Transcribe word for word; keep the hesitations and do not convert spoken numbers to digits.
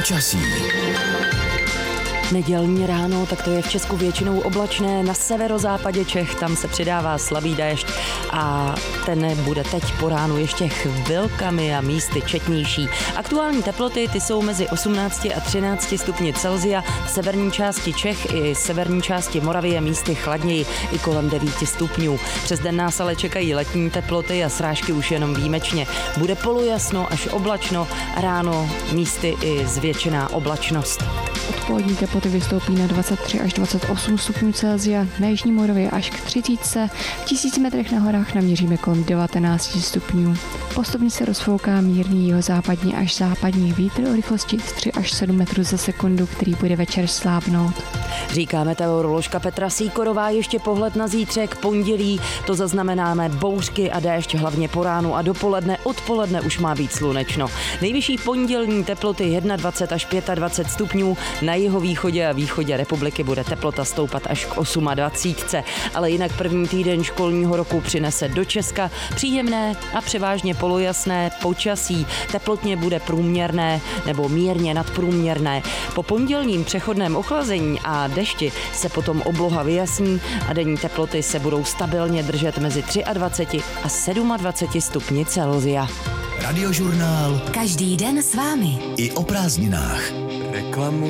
Počasí. Nedělní ráno, tak to je v Česku většinou oblačné, na severozápadě Čech, tam se přidává slabý déšť a ten bude teď po ránu ještě chvilkami a místy četnější. Aktuální teploty, ty jsou mezi osmnácti a třinácti stupni Celsia, v severní části Čech i severní části Moravy místy chladněji i kolem devíti stupňů. Přes den nás ale čekají letní teploty a srážky už jenom výjimečně. Bude polojasno až oblačno, ráno místy i zvětšená oblačnost. Odpolední teploty vystoupí na dvacet tři až dvacet osm stupňů Celsia, na jižní Moravě až k třicítce, v tisíci metrech na horách naměříme kolem devatenáct stupňů. Postupně se rozfouká mírný jihozápadní až západní vítr o rychlosti tři až sedm metrů za sekundu, který bude večer slábnout. Říká meteoroložka Petra Sýkorová, ještě pohled na zítřek, pondělí, to zaznamenáme bouřky a déšť hlavně po ránu a dopoledne, odpoledne už má být slunečno. Nejvyšší pondělní teploty dvacet jedna až dvacet pět stupňů, na jihovýchodě a východě republiky bude teplota stoupat až k dvaceti osmi, ale jinak první týden školního roku přinese do Česka příjemné a převážně polojasné počasí. Teplotně bude průměrné nebo mírně nadprůměrné. Po pondělním přechodném ochlazení a dešti se potom obloha vyjasní a denní teploty se budou stabilně držet mezi dvaceti třemi a dvaceti sedmi stupni Celsia. Radiožurnál. Každý den s vámi. I o prázdninách. Reklamu